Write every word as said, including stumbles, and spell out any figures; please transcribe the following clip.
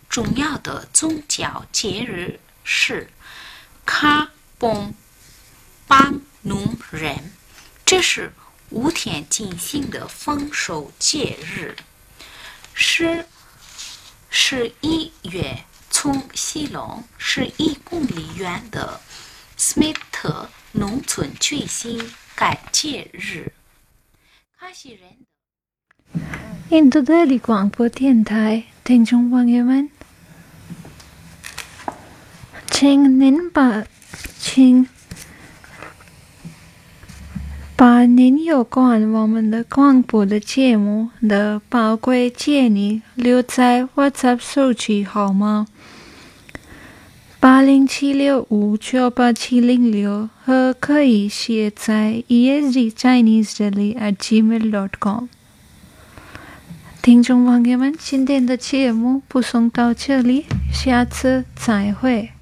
重要的宗教节日是卡崩邦农人，这是五天进行的丰收节日。是十一月从西隆十一公里远的斯密特农村举行该节日。卡西人印度德里广播电台听众朋友们，请您把请把您有关我们的广播的节目的宝贵建议留在 WhatsApp 手机号码八零七六五九八七零六和可以写在 e s d chinese daily at gmail dot com。听众朋友们，今天的节目播送到这里，下次再会。